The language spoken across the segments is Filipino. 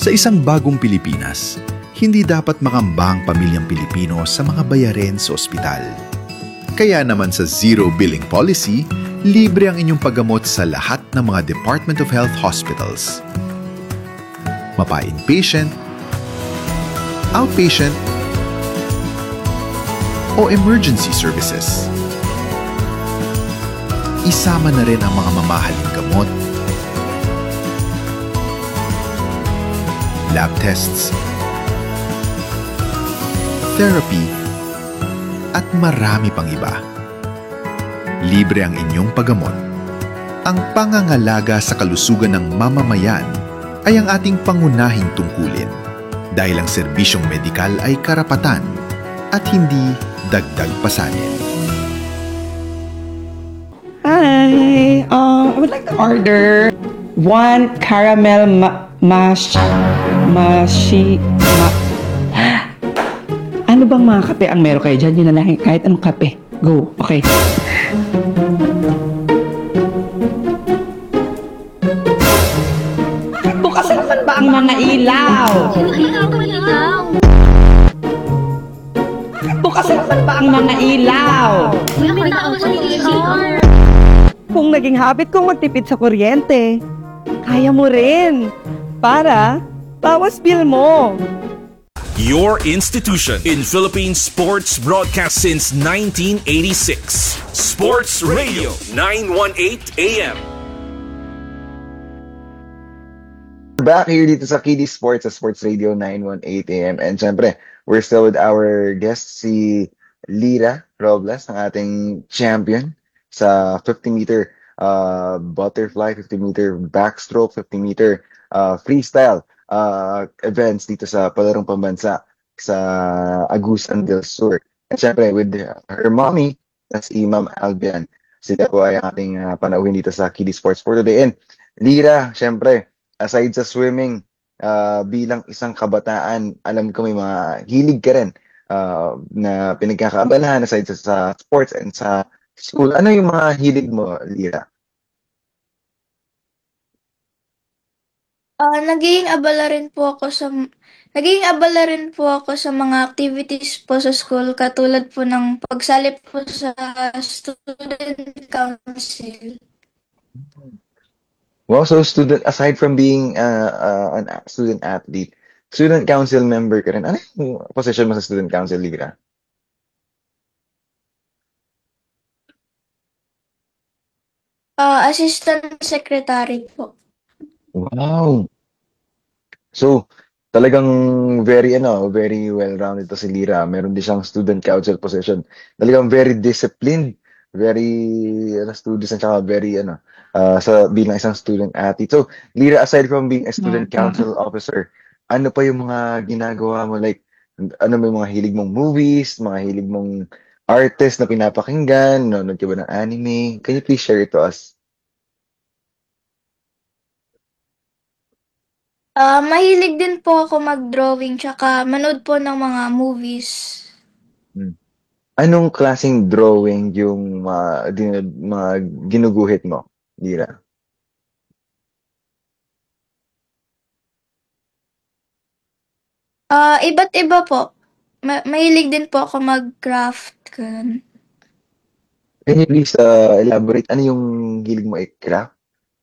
Sa isang bagong Pilipinas, hindi dapat makamba ang pamilyang Pilipino sa mga bayarin sa ospital. Kaya naman sa Zero Billing Policy, libre ang inyong paggamot sa lahat ng mga Department of Health hospitals. Mapa-inpatient, outpatient, o emergency services. Isama na rin ang mga mamahaling gamot, lab tests, therapy, at marami pang iba. Libre ang inyong paggamot. Ang pangangalaga sa kalusugan ng mamamayan ay ang ating pangunahing tungkulin dahil ang serbisyong medikal ay karapatan at hindi dagdag pasanin. Hi, I would like to order one caramel ano bang mga kape ang meron kayo dyan? Yun na lang, kahit anong kape. Go, okay. Bukas naman ba ang mga ilaw? Bukas naman ba ang mga ilaw? Kung naging habit kong magtipid sa kuryente, kaya mo rin. Para bawas bill mo. Your institution in Philippine sports broadcast since 1986. Sports Radio 918 AM. Back here dito sa Kiddie Sports sa Sports Radio 918 AM. And syempre, we're still with our guest, si Lyra Robles, ang ating champion sa 50-meter butterfly, 50-meter backstroke, 50-meter freestyle events dito sa Palarong Pambansa sa Agusan del Sur. And syempre, with her mommy, that's si Ma'am Albian. Sila po ay ating panauhin dito sa Kiddie Sports for today. And Lyra, syempre, aside sa swimming, bilang isang kabataan, alam ko may mga hilig ka rin na pinagkakaabalahan aside sa sports and sa school. Ano yung mga hilig mo, Lyra? Naging abala rin po ako sa mga activities po sa school katulad po ng pagsali po sa student council. Wow, so aside from being an student athlete, student council member ka rin. Ano yung position mo sa student council, Lyra? Assistant secretary po. Wow. So, talagang very well-rounded to si Lyra. Meron din siyang student council position. Talagang very disciplined, very studious at saka very sa bilang isang student athlete. So, Lyra, aside from being a student council officer, ano pa yung mga ginagawa mo? Like, ano may mga hilig mong movies, mga hilig mong artist na pinapakinggan, nanonood ka ba ng anime? Can you please share it to us? Mahilig din po ako mag-drawing tsaka manood po ng mga movies. Anong klaseng drawing yung mga ginuguhit mo, Lyra? Iba't iba po. Mahilig din po ako mag-craft. Ganun. Can you please elaborate? Ano yung hilig mo i-craft?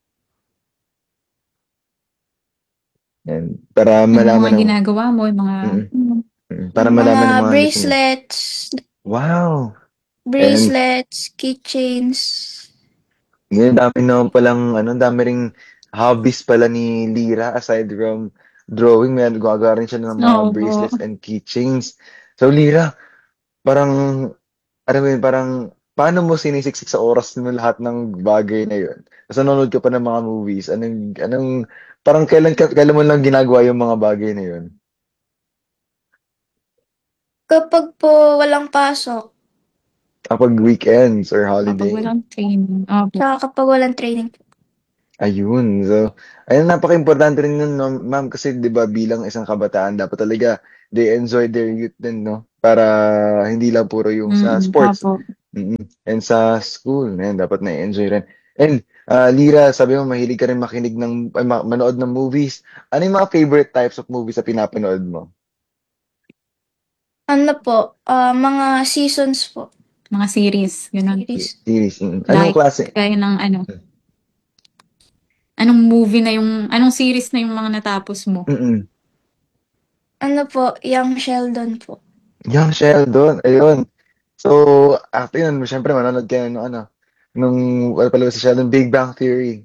And para Yung malaman mga ng ginagawa mo, yung mga... para malaman ng Mga mga bracelets, Wow. keychains. Ngayon dami naman palang dami ring hobbies pala ni Lyra aside from drawing. May gagawa rin siya ng mga Oo. bracelets and keychains. So Lyra, parang parang paano mo sinisiksik sa oras mo lahat ng bagay na yun? Tapos nanonood ka pa ng mga movies. Anong parang kailan mo lang ginagawa yung mga bagay na yun? Kapag po walang pasok, Kapag weekends or Kapag holiday. walang training. Opo. tsaka kapag walang training. Ayun. So, ayun, napaka-importante rin nun, no, ma'am, kasi 'di ba bilang isang kabataan, dapat talaga they enjoy their youth din, no? Para hindi lang puro yung sa sports Opo. and sa school. Ayan, dapat na-enjoy rin. And Lira, sabi mo mahilig ka rin makinig manood ng movies. Ano yung mga favorite types of movies na pinapanood mo? Ano po, mga seasons po, Mga series, gano'n. series. Series. Anong Like, klase? gaya ng anong series na yung mga natapos mo? Mm-mm. Ano po, Young Sheldon po. Young Sheldon, ayun. So, after yun, syempre manonood ka nung nung wala pala si Sheldon, Big Bang Theory.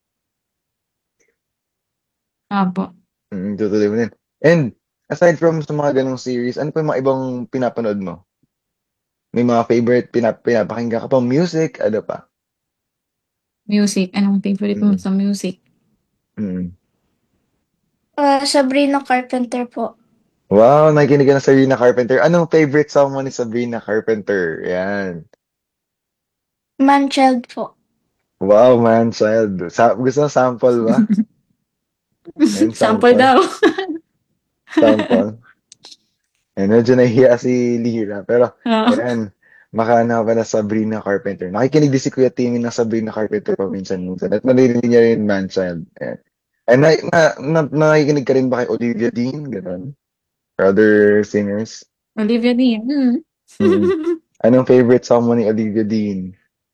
Opo. Tutuloy mo din. And, aside from sa mga ganong series, ano pa yung mga ibang pinapanood mo? May mga favorite pinapakinggan ka pa? Music? Ano pa? Music. Anong favorite mo Mm, sa music? mm. Sabrina Carpenter po. Wow, nakikinig ka na Sabrina Carpenter. Anong favorite song mo ni Sabrina Carpenter? Yan. Man-child po. Wow, man, child. Gusto mo sample ba? Ayun, Sample sample. daw. Sample. Medyo nahihiya si Lira. Pero, Oo. ayan, makana pala Sabrina Carpenter. Nakikinig din si Kuya Timmy ng Sabrina Carpenter paminsan-minsan. At naririnig niya rin Man-Child. Ayan. And nakikinig ka rin ba kay Olivia Dean? Ganon. Or other singers? Olivia Dean. Mm. Anong favorite song mo ni Olivia Dean?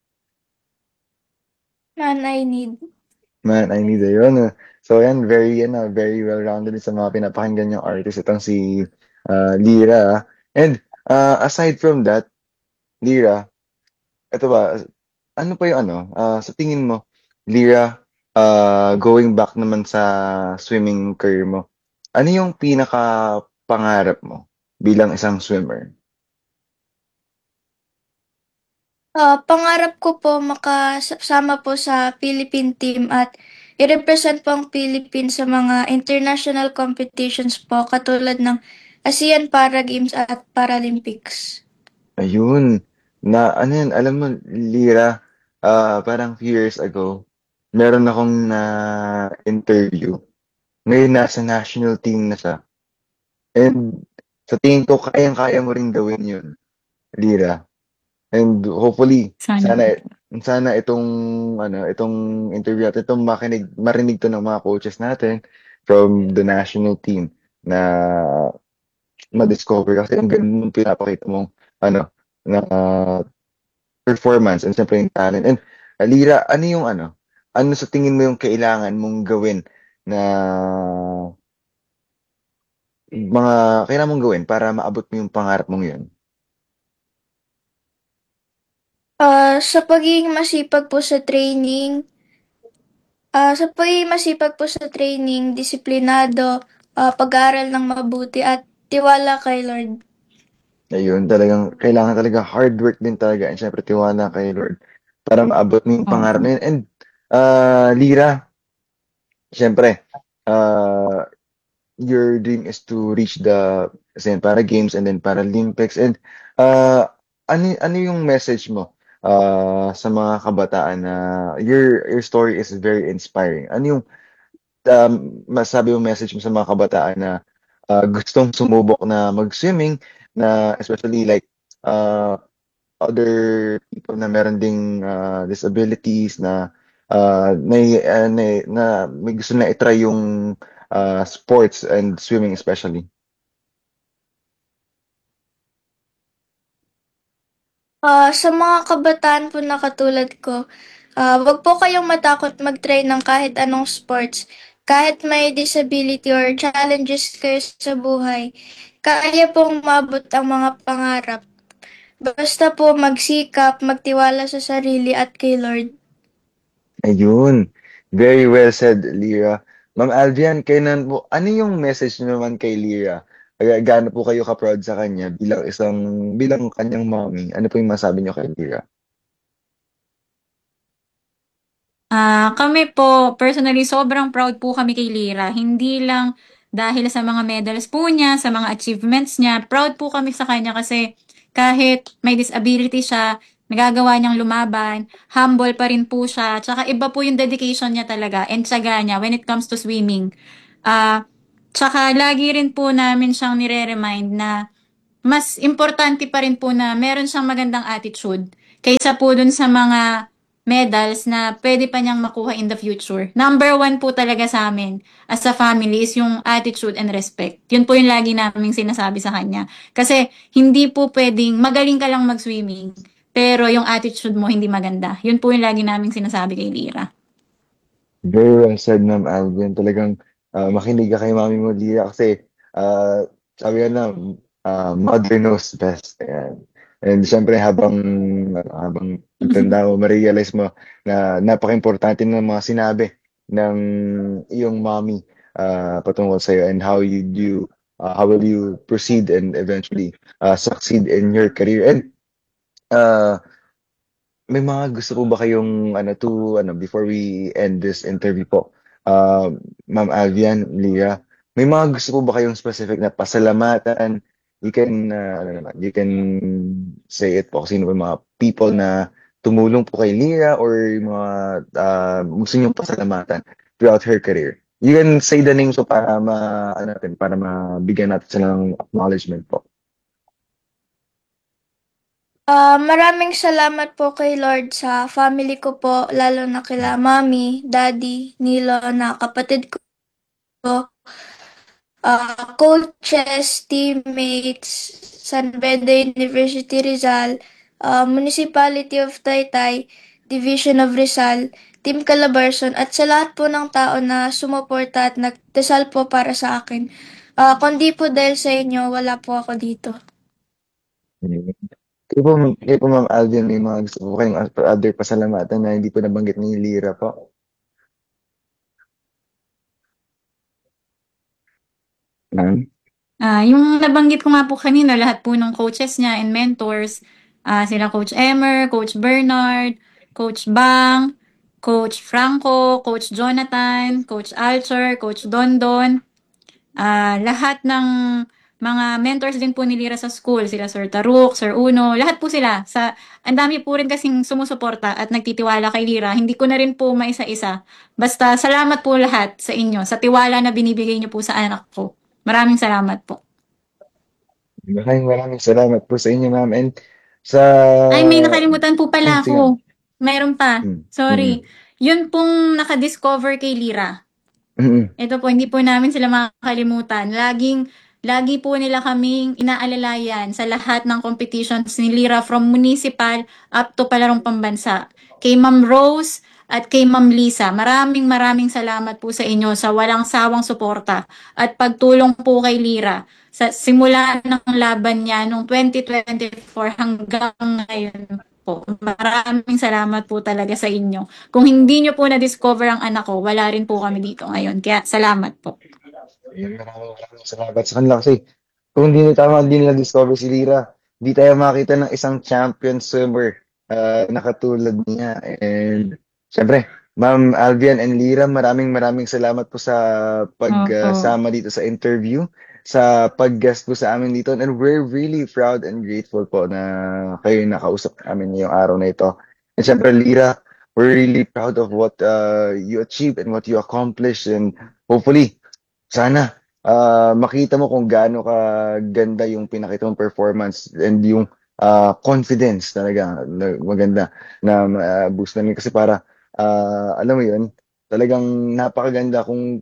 Man I Need. Man, I need a yun. So, yan, very well-rounded sa mga pinapakinggan niyang artist. Itong si Lira. And, aside from that, Lira, ito ba, ano pa yung sa tingin mo, Lira, going back naman sa swimming career mo, ano yung pinaka pangarap mo bilang isang swimmer? Pangarap ko po makasama po sa Philippine team at i-represent po ang Philippines sa mga international competitions po katulad ng ASEAN Para Games at Paralympics. Ayun, ano yan, alam mo, Lira, parang few years ago, meron akong na-interview. Ngayon nasa national team na siya. And sa tingin ko, kayang-kaya mo rin gawin yun, Lira. And hopefully, Sana. sana itong interview natin, marinig to ng mga coaches natin from the national team na ma-discover kasi ang ganda ng pinapakita mong ano na performance and siyempre yung talent. And Alira, ano sa tingin mo yung kailangan mong gawin na mga kailangan mong gawin para maabot mo yung pangarap mong yun? Sa pagiging masipag po sa training, disiplinado, pag-aaral ng mabuti at tiwala kay Lord. Ayun, talagang kailangan talaga hard work din talaga and syempre tiwala kay Lord para maabot mo yung pangarap Opo. na yun. And Lira, syempre, uh, your dream is to reach the Para Games and then Paralympics. And ano yung message mo sa mga kabataan na your story is very inspiring? Ano yung masabi mo message mo sa mga kabataan na gustong sumubok na mag-swimming na especially like uh, other people na meron ding disabilities na may gusto na i-try yung sports and swimming especially. Sa mga kabataan po na katulad ko, wag po kayong matakot mag-try ng kahit anong sports. Kahit may disability or challenges kayo sa buhay, kaya pong mabot ang mga pangarap. Basta po magsikap, magtiwala sa sarili at kay Lord. Ayun. Very well said, Lyra. Ma'am Alvian, ano yung message niyo naman kay Lyra? Gaano po kayo ka-proud sa kanya bilang kanyang mommy? Ano po yung masabi niyo kay Lyra? Kami po, personally, sobrang proud po kami kay Lira. Hindi lang dahil sa mga medals po niya, sa mga achievements niya. Proud po kami sa kanya kasi kahit may disability siya, nagagawa niyang lumaban, humble pa rin po siya. Tsaka iba po yung dedication niya talaga and tiyaga niya when it comes to swimming. Ah, tsaka lagi rin po namin siyang nire-remind na mas importante pa rin po na meron siyang magandang attitude kaysa po dun sa mga medals na pwede pa niyang makuha in the future. Number one po talaga sa amin as a family is yung attitude and respect. Yun po yung lagi naming sinasabi sa kanya. Kasi hindi po pwedeng magaling ka lang mag-swimming, pero yung attitude mo hindi maganda. Yun po yung lagi naming sinasabi kay Lira. Very well said, Ma'am Alvin. Talagang makinig ka kay Mami mo, Lia, kasi ah, sabi nga na, mother knows best. Ayan. And syempre, habang tanda mo, ma-realize mo na napaka-importante ng mga sinabi ng iyong mommy patungkol sa'yo, and how will you proceed and eventually succeed in your career. And uh, may mga gusto po ba kayong before we end this interview po, uh, Ma'am Alvian, Leah, may mga gusto po ba kayong specific na pasalamatan? You can say it po kung sino ba yung mga people na tumulong po kay Leah, or yung mga gusto niyong pasalamatan throughout her career. You can say the names so para mabigyan natin sila ng acknowledgement po. Maraming salamat po kay Lord sa family ko po, lalo na kila Mami, Daddy, Nilo, na kapatid ko, coaches, teammates, San Beda University Rizal, Municipality of Taytay, Division of Rizal, Team Calabarzon, at sa lahat po ng tao na sumuporta at nagdasal po para sa akin. Kundi po dahil sa inyo, wala po ako dito. Kayo po, Ma'am Alvin, may mga gusto po kayong other pasalamatan na hindi po nabanggit ni Lira po. Ma'am? Yung nabanggit ko nga po kanina, lahat po ng coaches niya and mentors, sila Coach Emer, Coach Bernard, Coach Bang, Coach Franco, Coach Jonathan, Coach Alcher, Coach Dondon, lahat ng mga mentors din po ni Lira sa school, sila Sir Taruk, Sir Uno, lahat po sila. Ang dami po rin kasing sumusuporta at nagtitiwala kay Lira. Hindi ko na rin po maisa-isa. Basta salamat po lahat sa inyo, sa tiwala na binibigay niyo po sa anak ko. Maraming salamat po. Maraming salamat po sa inyo, ma'am. And sa... Ay, may nakalimutan po pala Sige, ma'am. ako. Mayroon pa. Mm, mm, Sorry. Yun pong nakadiscover kay Lira. mm, Ito po, hindi po namin sila makakalimutan. Lagi po nila kaming inaalalayan sa lahat ng competitions ni Lira from municipal up to palarong pambansa. Kay Ma'am Rose at kay Ma'am Lisa, maraming salamat po sa inyo sa walang sawang suporta at pagtulong po kay Lira sa simula ng laban niya noong 2024 hanggang ngayon po. Maraming salamat po talaga sa inyo. Kung hindi nyo po na-discover ang anak ko, wala rin po kami dito ngayon. Kaya salamat po. Ayun, maraming salamat sa kanila kasi kung hindi nila discover si Lira, di tayo makita ng isang champion swimmer na katulad niya. And syempre, Ma'am Alvian and Lira, maraming salamat po sa Opo. pagsama dito sa interview, sa pag-guest po sa amin dito. And we're really proud and grateful po na kayo yung nakausap namin ngayong araw na ito. And syempre, Lira, we're really proud of what you achieved and what you accomplished. And hopefully, sana makita mo kung gaano ka ganda yung pinakita mong performance, and yung confidence talaga na maganda na boost namin, kasi para alam mo yun, talagang napakaganda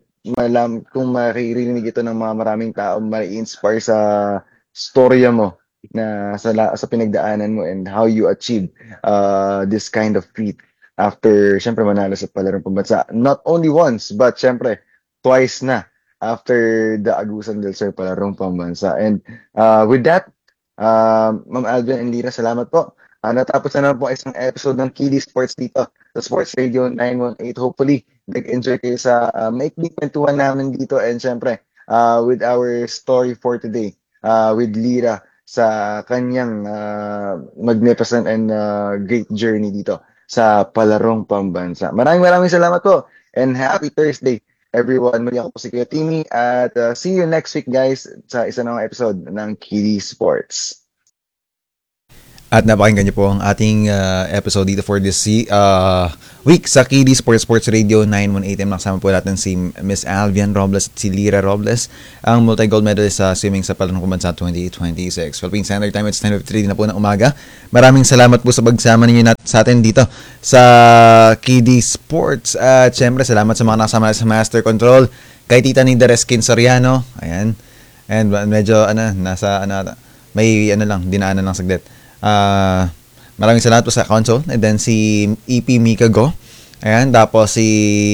kung maririnig ito ng mga maraming tao, ma-inspire sa storya mo na sa pinagdaanan mo, and how you achieve this kind of feat after syempre manalo sa palarong pambansa, not only once but syempre twice na after the Agusan del Sur palarong pambansa. And with that, Ma'am Alvin and Lira, salamat po. Natapos na naman po isang episode ng Kiddy Sports dito sa Sports Radio 918. Hopefully, nag-enjoy kayo sa maikling kwentuhan namin dito, and syempre, with our story for today, with Lira sa kanyang magnificent and great journey dito sa palarong pambansa. Maraming salamat po, and happy Thursday everyone. Muli ako po si Kuya Timmy, at see you next week guys sa isa na episode ng Kiddy Sports. At napakinggan niyo po ang ating episode dito for this week sa KD Sports Radio 918. Nakasama po natin si Miss Alvian Robles at si Lira Robles, ang multi-gold medalist sa swimming sa Palanong Bansa 2026. Philippine Standard Time, it's 10:53 na po ng umaga. Maraming salamat po sa pagsama ninyo sa atin dito sa KD Sports. At syempre, salamat sa mga nakasama sa Master Control, kay Tita Nida Reskin Soriano. Ayan. And medyo, may dinaanan lang saglit. Maraming salamat po sa console. And then si EP Mika Go. Ayan, tapos si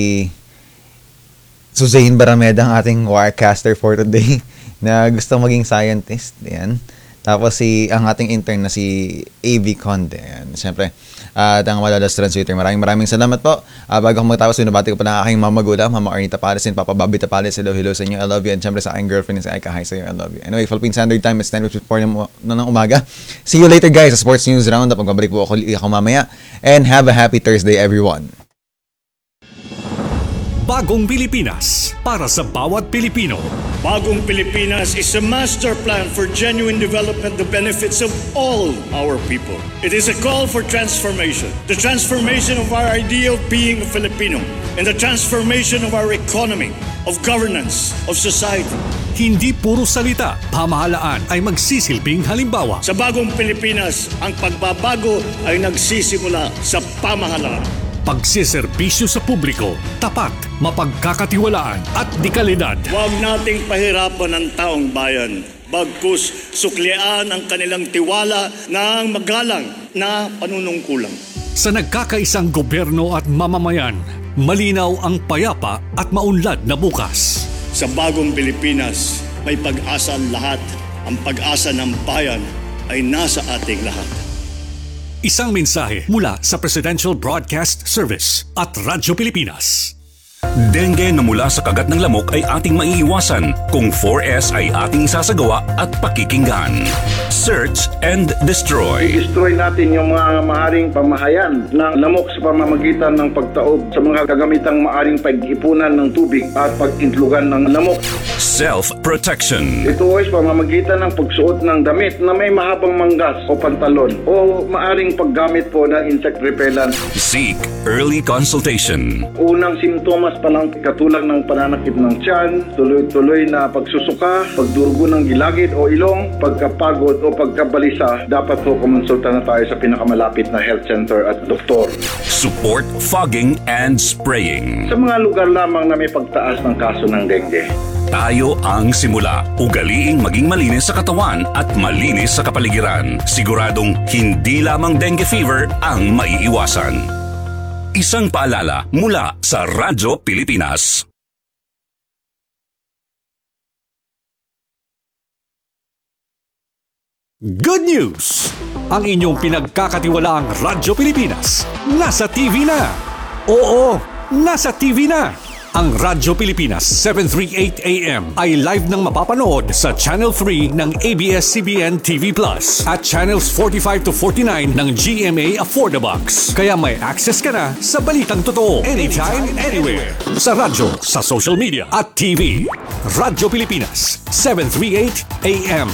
Suzanne Barameda, ang ating wirecaster for today, na gusto maging scientist. Ayan. Tapos ang ating intern na si AV Conde. Ayan, siyempre. At ang Malalas Translator. Maraming salamat po. Bago akong magtapos, binabati ko pa ng aking mama magulang, Mama Arnita Palasin, Papa Bobby Tapales. Hello sa inyo. I love you. And siyempre sa aking girlfriend, si Aika. Hi sa iyo. I love you. Anyway, Philippine Standard Time, it's 10:54 na ng umaga. See you later, guys, sa Sports News Roundup. Magbabalik po ako mamaya. And have a happy Thursday, everyone. Bagong Pilipinas para sa bawat Pilipino. Bagong Pilipinas is a master plan for genuine development, the benefits of all our people. It is a call for transformation. The transformation of our idea of being a Filipino and the transformation of our economy, of governance, of society. Hindi puro salita, pamahalaan ay magsisilbing halimbawa. Sa Bagong Pilipinas, ang pagbabago ay nagsisimula sa pamahalaan. Pagsiservisyo sa publiko, tapat, mapagkakatiwalaan at dekalidad. Huwag nating pahirapan ang taong bayan. Bagkus suklian ang kanilang tiwala ng magalang na panunungkulan. Sa nagkakaisang gobyerno at mamamayan, malinaw ang payapa at maunlad na bukas. Sa Bagong Pilipinas, may pag-asa ang lahat. Ang pag-asa ng bayan ay nasa ating lahat. Isang mensahe mula sa Presidential Broadcast Service at Radyo Pilipinas. Dengue na mula sa kagat ng lamok ay ating maiiwasan kung 4S ay ating isasagawa at pakikinggan. Search and destroy. Destroy natin yung mga maaring pamahayan ng lamok sa pamamagitan ng pagtaob sa mga kagamitang maaring pag-ipunan ng tubig at pag-intlugan ng lamok. Self-protection. Ito ay pamamagitan ng pagsuot ng damit na may mahabang manggas o pantalon o maaring paggamit po ng insect repellent. Seek early consultation. Unang simptomas pa lang katulad ng pananakit ng tiyan, tuloy-tuloy na pagsusuka, pagdurugo ng gilagid o ilong, pagkapagod o pagkabalisa, dapat po kumonsulta na tayo sa pinakamalapit na health center at doktor. Support fogging and spraying. Sa mga lugar lamang na may pagtaas ng kaso ng dengue. Tayo ang simula. Ugaliing maging malinis sa katawan at malinis sa kapaligiran. Siguradong hindi lamang dengue fever ang maiiwasan. Isang paalala mula sa Radyo Pilipinas. Good news! Ang inyong pinagkakatiwalaang Radyo Pilipinas nasa TV na. Oo, nasa TV na. Ang Radyo Pilipinas 738 AM ay live nang mapapanood sa Channel 3 ng ABS-CBN TV Plus at Channels 45 to 49 ng GMA Affordabox. Kaya may access ka na sa balitang totoo anytime, anywhere. Sa radyo, sa social media at TV. Radyo Pilipinas 738 AM.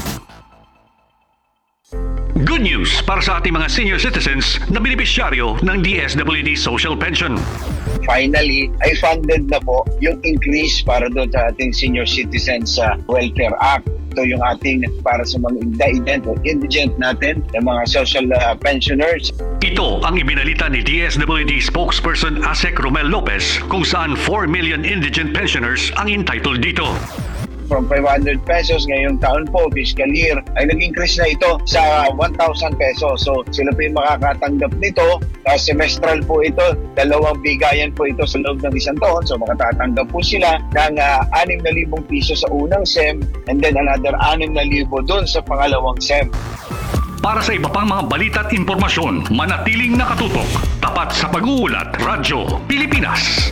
Good news para sa ating mga senior citizens na benepisyaryo ng DSWD Social Pension. Finally, ay funded na po yung increase para doon sa ating Senior Citizens Welfare Act. Ito yung ating para sa mga indigent natin, yung mga social pensioners. Ito ang ibinalita ni DSWD spokesperson Asek Romel Lopez kung saan 4 million indigent pensioners ang entitled dito. From 500 pesos ngayong taon po, fiscal year, ay nag-increase na ito sa 1,000 pesos. So sila po yung makakatanggap nito. Semestral po ito, 2 bigayan po ito sa loob ng isang taon. So makatatanggap po sila ng 6,000 piso sa unang SEM and then another 6,000 doon sa pangalawang SEM. Para sa iba pang mga balita at impormasyon, manatiling nakatutok. Tapat sa pag-uulat, Radyo Pilipinas.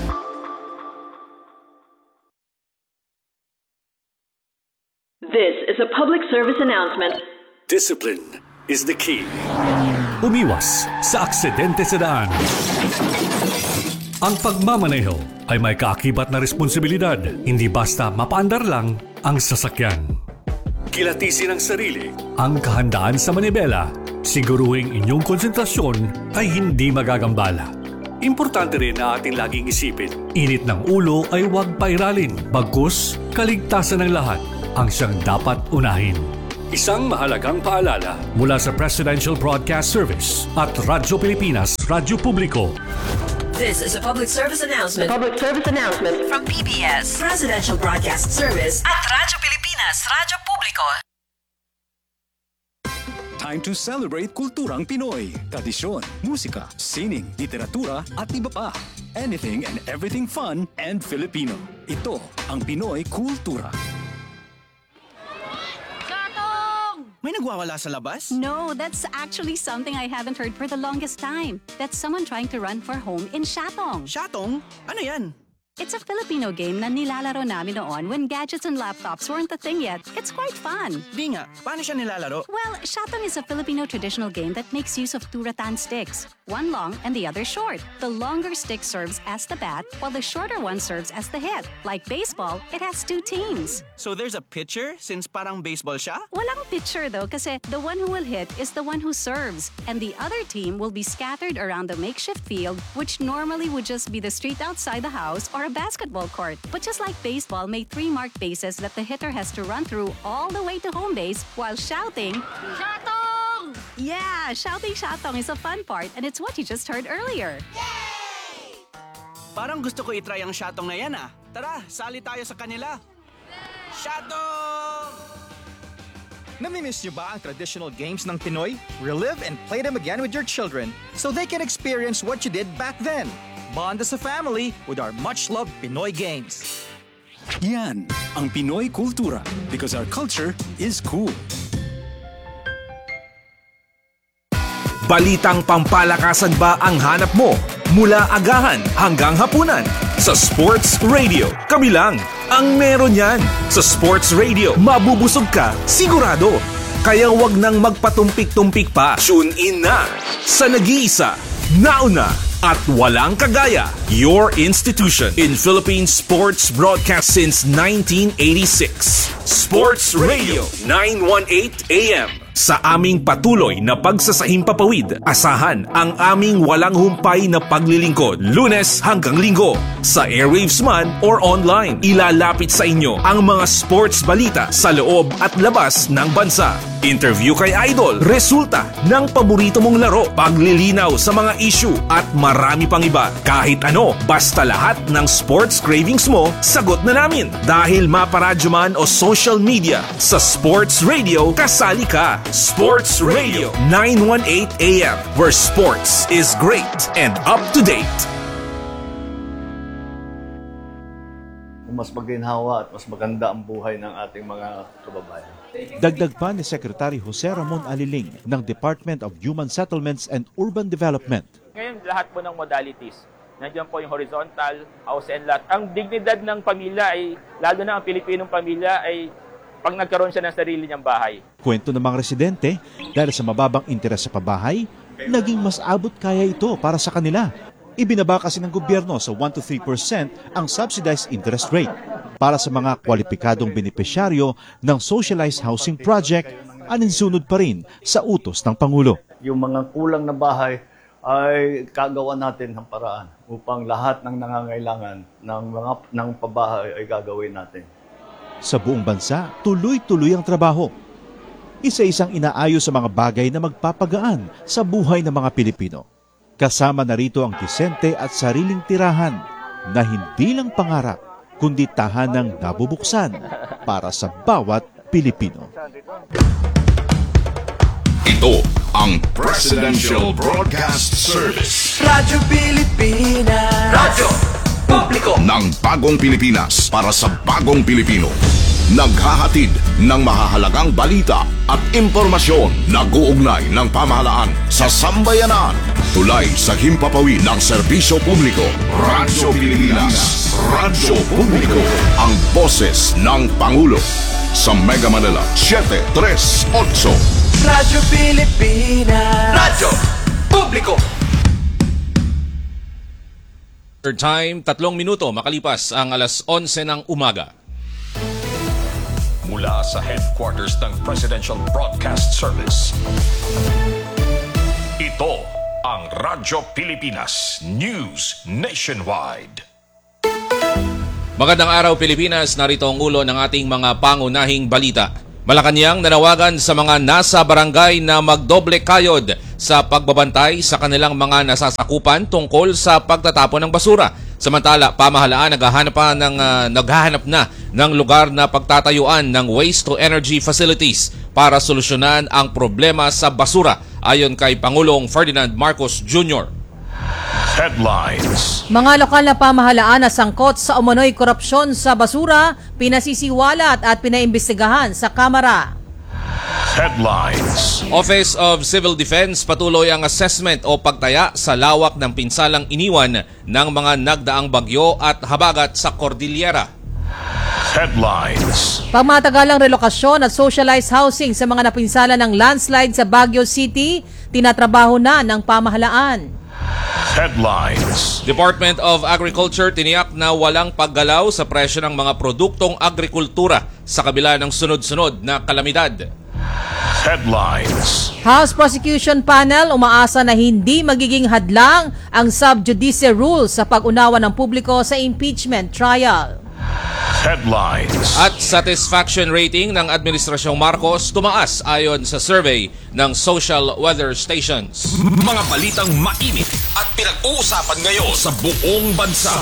This is a public service announcement. Discipline is the key. Umiwas sa aksidente sa daan. Ang pagmamaneho ay may kaakibat na responsibilidad, hindi basta mapaandar lang ang sasakyan. Kilatisin ang sarili, ang kahandaan sa manibela. Siguruhing inyong konsentrasyon ay hindi magagambala. Importante rin na ating laging isipin, init ng ulo ay huwag pairalin, bagkus kaligtasan ng lahat ang siyang dapat unahin. Isang mahalagang paalala mula sa Presidential Broadcast Service at Radyo Pilipinas, Radyo Publiko. This is a public service announcement. Public service announcement from PBS, Presidential Broadcast Service at Radyo Pilipinas, Radyo Publiko. Time to celebrate kulturang Pinoy. Tradisyon, musika, sining, literatura at iba pa. Anything and everything fun and Filipino. Ito ang Pinoy Kultura. May nagwawala sa labas? No, that's actually something I haven't heard for the longest time. That's someone trying to run for home in Shatong. Shatong? Ano yan? It's a Filipino game na nilalaro namin noon when gadgets and laptops weren't a thing yet. It's quite fun. Di nga, paano siya nilalaro? Well, Shatong is a Filipino traditional game that makes use of two rattan sticks. One long and the other short. The longer stick serves as the bat, while the shorter one serves as the hit. Like baseball, it has two teams. So there's a pitcher since parang baseball siya? Walang pitcher though kasi the one who will hit is the one who serves. And the other team will be scattered around the makeshift field, which normally would just be the street outside the house or a basketball court. But just like baseball, may 3 marked bases that the hitter has to run through all the way to home base while shouting, Shatong! Yeah, shouting Shatong is a fun part and it's what you just heard earlier. Parang gusto ko itry ang Shatong na yan ah. Tara, sali tayo sa kanila. Shatong! Namimiss niyo ba ang traditional games ng Pinoy? Relive and play them again with your children so they can experience what you did back then. Bond as a family with our much-loved Pinoy games. Yan ang Pinoy Kultura because our culture is cool. Balitang pampalakasan ba ang hanap mo? Mula agahan hanggang hapunan. Sa Sports Radio, kami lang ang meron yan. Sa Sports Radio, mabubusog ka, sigurado. Kaya wag nang magpatumpik-tumpik pa. Tune in na sa nag-iisa, nauna, at walang kagaya, your institution in Philippine sports broadcast since 1986. Sports Radio 918 AM. Sa aming patuloy na pagsasahimpapawid, asahan ang aming walang humpay na paglilingkod, Lunes hanggang Linggo. Sa airwaves man or online, ilalapit sa inyo ang mga sports balita sa loob at labas ng bansa. Interview kay Idol, resulta ng paborito mong laro, paglilinaw sa mga issue at marami pang iba. Kahit ano, basta lahat ng sports cravings mo, sagot na namin. Dahil maparadyo man o social media, sa Sports Radio, kasali ka. Sports Radio 918 AM, where sports is great and up to date. Mas maginhawa at mas maganda ang buhay ng ating mga kababayan. Dagdag pa ni Secretary Jose Ramon Aliling ng Department of Human Settlements and Urban Development. Ngayon, lahat po ng modalities. Nandiyan po yung horizontal, house and lot. Ang dignidad ng pamilya ay, lalo na ang Pilipinong pamilya, ay pag nagkaroon siya ng sarili niyang bahay. Kwento ng mga residente, dahil sa mababang interes sa pabahay, naging mas abot kaya ito para sa kanila. Ibinaba kasi ng gobyerno sa 1 to 3% ang subsidized interest rate para sa mga kwalipikadong benepisyaryo ng socialized housing project, aninsunod pa rin sa utos ng Pangulo. Yung mga kulang na bahay ay kagawa natin ng paraan upang lahat ng nangangailangan ng pabahay ay gagawin natin. Sa buong bansa, tuloy-tuloy ang trabaho. Isa-isang inaayos sa mga bagay na magpapagaan sa buhay ng mga Pilipino. Kasama na rito ang disente at sariling tirahan na hindi lang pangarap, kundi tahanang nabubuksan para sa bawat Pilipino. Ito ang Presidential Broadcast Service. Radyo Pilipinas. Radyo Publiko ng bagong Pilipinas para sa bagong Pilipino. Naghahatid ng mahahalagang balita at impormasyon na guugnay ng pamahalaan sa sambayanan. Tulay sa himpapawid ng serbisyo publiko. Radyo Pilipinas. Radyo Publiko. Ang boses ng Pangulo. Sa Mega Manila, 738. Radyo Pilipinas. Radyo Publiko. Third time, 3 minuto makalipas ang alas 11 ng umaga. Mula sa headquarters ng Presidential Broadcast Service. Ito ang Radyo Pilipinas News Nationwide. Magandang araw Pilipinas, narito ang ulo ng ating mga pangunahing balita. Malacanang nanawagan sa mga nasa barangay na magdoble kayod sa pagbabantay sa kanilang mga nasasakupan tungkol sa pagtatapon ng basura. Samantala, pamahalaan naghahanap na ng lugar na pagtatayuan ng waste-to-energy facilities para solusyonan ang problema sa basura ayon kay Pangulong Ferdinand Marcos Jr. Headlines. Mga lokal na pamahalaan na sangkot sa umano'y korupsyon sa basura, pinasisiwalat at pinaimbestigahan sa Kamara. Headlines. Office of Civil Defense patuloy ang assessment o pagtaya sa lawak ng pinsalang iniwan ng mga nagdaang bagyo at habagat sa Cordillera. Headlines. Pagmatagalang relokasyon at socialized housing sa mga napinsala ng landslide sa Baguio City, tinatrabaho na ng pamahalaan. Headlines. Department of Agriculture tiniyak na walang paggalaw sa presyo ng mga produktong agrikultura sa kabila ng sunod-sunod na kalamidad. Headlines. House Prosecution Panel umaasa na hindi magiging hadlang ang sub judice rule sa pag-unawa ng publiko sa impeachment trial. Headlines. At satisfaction rating ng Administrasyong Marcos tumaas ayon sa survey ng Social Weather Stations. Mga balitang mainit at pinag-uusapan ngayon sa buong bansa.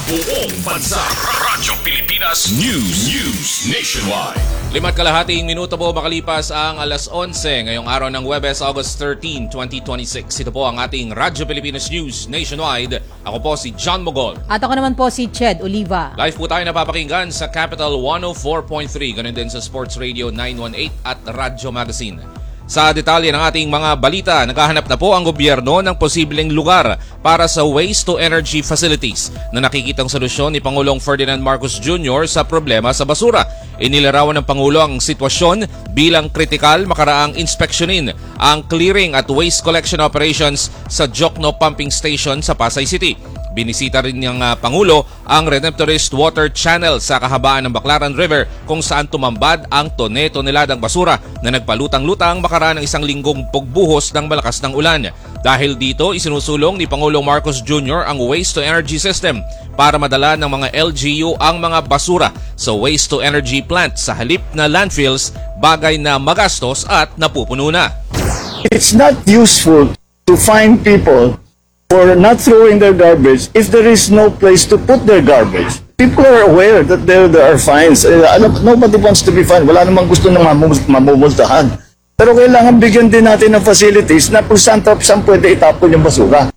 Radyo Pilipinas News Nationwide. 5:30 minuto po makalipas ang alas 11 ngayong araw ng Huwebes, August 13, 2026. Ito po ang ating Radyo Pilipinas News Nationwide. Ako po si John Mogol. At ako naman po si Ched Oliva. Live po tayo napapakinggan sa Capital 104.3, ganun din sa Sports Radio 918 at Radyo Magazine. Sa detalye ng ating mga balita, naghahanap na po ang gobyerno ng posibleng lugar para sa waste-to-energy facilities na nakikitang solusyon ni Pangulong Ferdinand Marcos Jr. sa problema sa basura. Inilarawan ng Pangulo ang sitwasyon bilang kritikal makaraang inspeksyonin ang clearing at waste collection operations sa Jokno Pumping Station sa Pasay City. Binisita rin ng Pangulo ang Redemptorist Water Channel sa kahabaan ng Baclaran River kung saan tumambad ang tone-toneladang basura na nagpalutang-lutang makaraan ng isang linggong pagbuhos ng malakas ng ulan. Dahil dito, isinusulong ni Pangulong Marcos Jr. ang waste-to-energy system para madala ng mga LGU ang mga basura sa waste-to-energy plant sa halip na landfills, bagay na magastos at napupuno na. It's not useful to fine people for not throwing their garbage if there is no place to put their garbage. People are aware that there are fines. Nobody wants to be fined. Wala namang gusto ng mamumultahan. Pero kailangan bigyan din natin ng facilities na kung saan pwede itapon yung basura.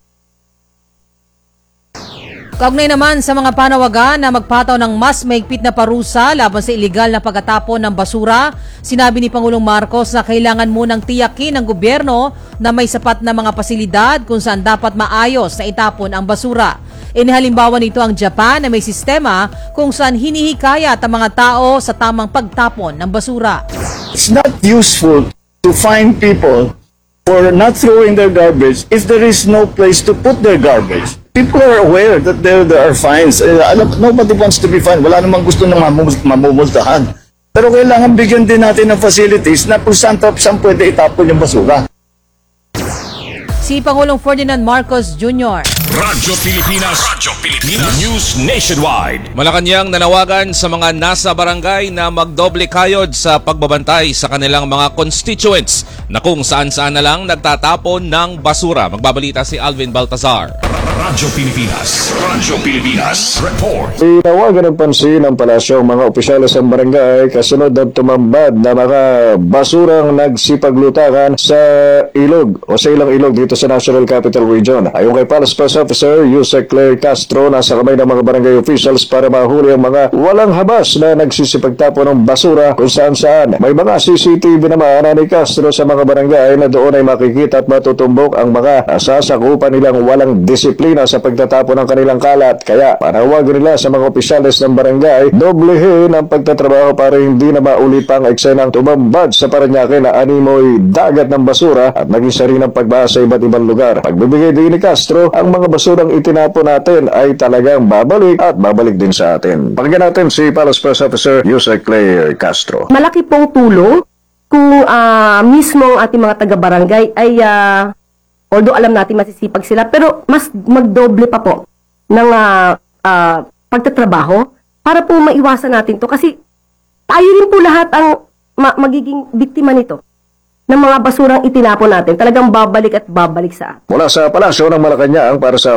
Kaugnay naman sa mga panawagan na magpataw ng mas mahigpit na parusa laban sa iligal na pagtatapon ng basura, sinabi ni Pangulong Marcos na kailangan munang tiyakin ng gobyerno na may sapat na mga pasilidad kung saan dapat maayos na itapon ang basura. Inihalimbawa nito ang Japan na may sistema kung saan hinihikayat ang mga tao sa tamang pagtapon ng basura. It's not useful to fine people for not throwing their garbage if there is no place to put their garbage. People are aware that there are fines. Nobody wants to be fined. Wala namang gusto ng mamumultahan. Pero kailangan bigyan din natin ng facilities na kung saan pwede itapon yung basura. Si Pangulong Ferdinand Marcos Jr. Radyo Pilipinas News Nationwide. Malacanang nanawagan sa mga nasa barangay na magdoble kayod sa pagbabantay sa kanilang mga constituents na kung saan-saan na lang nagtatapon ng basura. Magbabalita si Alvin Baltazar. Radyo Pilipinas Report. Tinawagan ng pansin ng palasyo mga opisyalis ng barangay kasunod ng tumambad na mga basurang nagsipaglutakan sa ilog o sa ilang ilog dito sa National Capital Region. Ayon kay Palace Press Officer Yusek Claire Castro, nasa kamay ng mga barangay officials para mahuli ang mga walang habas na nagsisipagtapon ng basura kung saan-saan. May mga CCTV naman ni Castro sa mga barangay na doon ay makikita at matutumbok ang mga sasakupan nilang walang disiplina disiplina sa pagtatapon ng kanilang kalat. Kaya panawagan nila sa mga opisyales ng barangay, doblehin ang pagtatrabaho para hindi na maulit pang eksenang tumambad sa Parañaque na animoy dagat ng basura at naging sarinang pagbaha sa iba't ibang lugar. Pagbibigay din ni Castro, ang mga basurang itinapon natin ay talagang babalik at babalik din sa atin. Pakinggan natin si Palace Press Officer Yusek Clay Castro. Malaki pong tulong kung mismo ang ating mga taga-barangay ay although alam natin masisipag sila, pero mas magdoble pa po ng pagtatrabaho para po maiwasan natin to. Kasi tayo rin po lahat ang magiging biktima nito ng mga basurang itinapon natin. Talagang babalik at babalik sa atin. Mula sa Palasyo ng Malacanang para sa